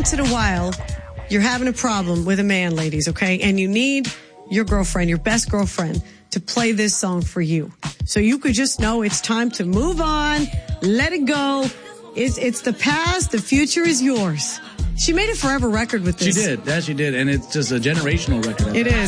once in a while, you're having a problem with a man, ladies, okay? And you need your girlfriend, your best girlfriend, to play this song for you. So you could just know it's time to move on, let it go. It's the past, the future is yours. She made a forever record with this. She did, and it's just a generational record. It is.